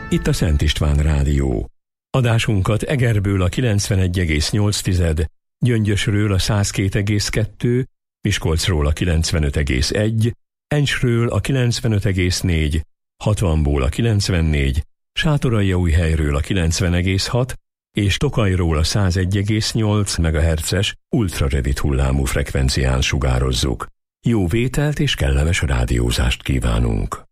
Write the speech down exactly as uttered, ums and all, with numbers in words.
Itt a Szent István Rádió. Adásunkat Egerből a kilencvenegy egész nyolc, Gyöngyösről a száz két egész kettő, Miskolcról a kilencvenöt egész egy, Encsről a kilencvenöt egész négy, hatvanból a kilencvennégy, Sátoraljaújhelyről a kilencven egész hat és Tokajról a száz egy egész nyolc megahertzes ultrarövid hullámú frekvencián sugározzuk. Jó vételt és kellemes rádiózást kívánunk!